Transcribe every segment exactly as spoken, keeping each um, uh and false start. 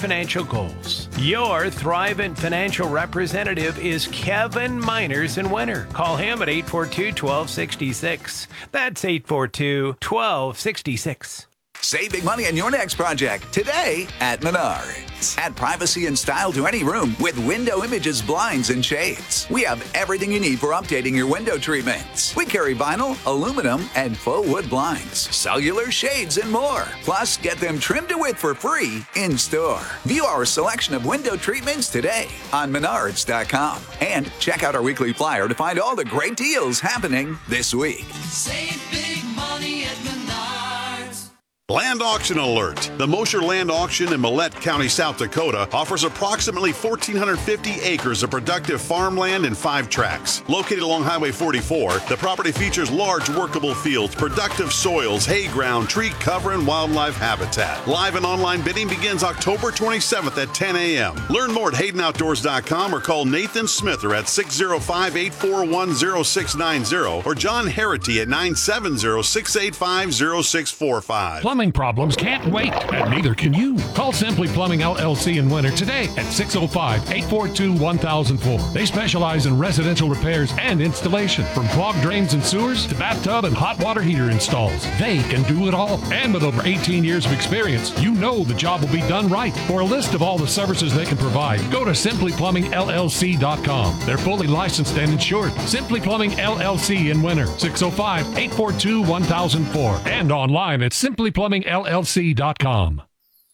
financial goals. Your Thrivent financial representative is Kevin Miners in Winter. Call him at eight four two, one two six six. That's eight four two, one two six six. Save big money on your next project today at Menards. Add privacy and style to any room with Window Images blinds and shades. We have everything you need for updating your window treatments. We carry vinyl, aluminum, and faux wood blinds, cellular shades, and more. Plus, get them trimmed to width for free in store. View our selection of window treatments today on menards dot com. And check out our weekly flyer to find all the great deals happening this week. Save big money at Menards. Land auction alert. The Mosher Land Auction in Millette County, South Dakota offers approximately one thousand four hundred fifty acres of productive farmland in five tracts. Located along Highway forty-four, the property features large workable fields, productive soils, hay ground, tree cover, and wildlife habitat. Live and online bidding begins October twenty-seventh at ten a.m. Learn more at hayden outdoors dot com or call Nathan Smither at six oh five, eight four one, oh six nine oh or John Harity at nine seven zero, six eight five, oh six four five. Plumbing problems can't wait, and neither can you. Call Simply Plumbing L L C in Winter today at six oh five, eight four two, one thousand four. They specialize in residential repairs and installation, from clogged drains and sewers to bathtub and hot water heater installs. They can do it all. And with over eighteen years of experience, you know the job will be done right. For a list of all the services they can provide, go to simply plumbing L L C dot com. They're fully licensed and insured. Simply Plumbing L L C in Winter, six oh five, eight four two, one thousand four. And online at simply plumbing L L C dot com.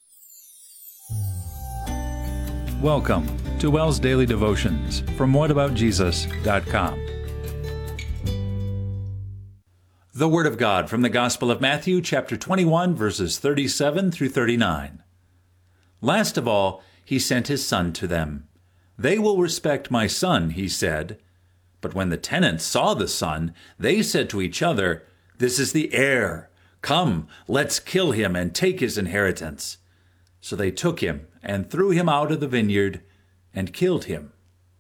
Welcome to Wells Daily Devotions from what about Jesus dot com. The Word of God from the Gospel of Matthew, chapter twenty-one, verses thirty-seven through thirty-nine. Last of all, he sent his son to them. They will respect my son, he said. But when the tenants saw the son, they said to each other, "This is the heir. Come, let's kill him and take his inheritance." So they took him and threw him out of the vineyard and killed him.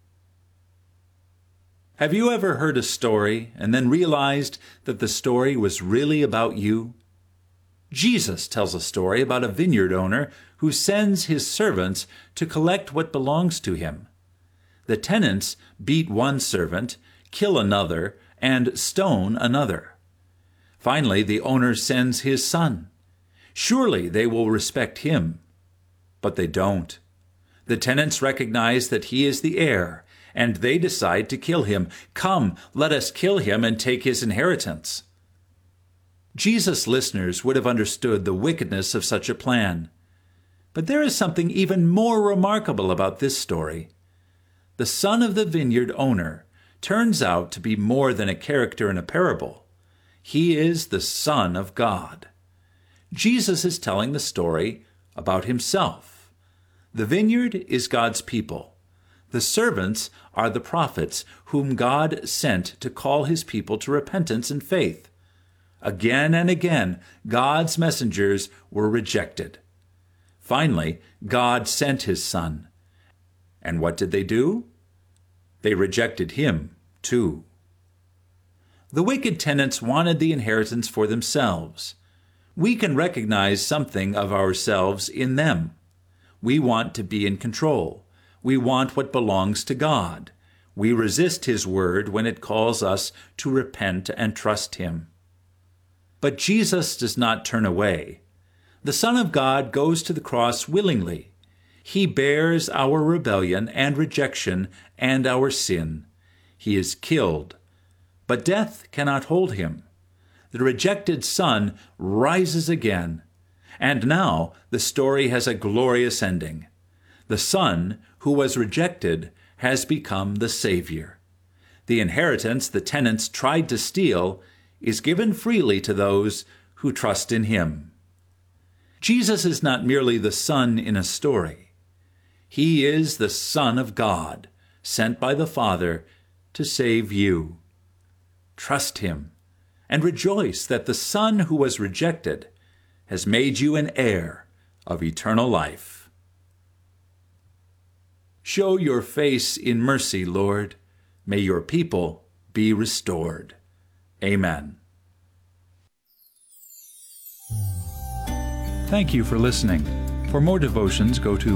Have you ever heard a story and then realized that the story was really about you? Jesus tells a story about a vineyard owner who sends his servants to collect what belongs to him. The tenants beat one servant, kill another, and stone another. Finally, the owner sends his son. Surely they will respect him. But they don't. The tenants recognize that he is the heir, and they decide to kill him. Come, let us kill him and take his inheritance. Jesus' listeners would have understood the wickedness of such a plan. But there is something even more remarkable about this story. The son of the vineyard owner turns out to be more than a character in a parable. He is the Son of God. Jesus is telling the story about himself. The vineyard is God's people. The servants are the prophets whom God sent to call his people to repentance and faith. Again and again, God's messengers were rejected. Finally, God sent his Son. And what did they do? They rejected him, too. The wicked tenants wanted the inheritance for themselves. We can recognize something of ourselves in them. We want to be in control. We want what belongs to God. We resist his word when it calls us to repent and trust him. But Jesus does not turn away. The Son of God goes to the cross willingly. He bears our rebellion and rejection and our sin. He is killed. But death cannot hold him. The rejected Son rises again. And now the story has a glorious ending. The Son, who was rejected, has become the Savior. The inheritance the tenants tried to steal is given freely to those who trust in him. Jesus is not merely the Son in a story. He is the Son of God, sent by the Father to save you. Trust him, and rejoice that the Son who was rejected has made you an heir of eternal life. Show your face in mercy, Lord. May your people be restored. Amen. Thank you for listening. For more devotions, go to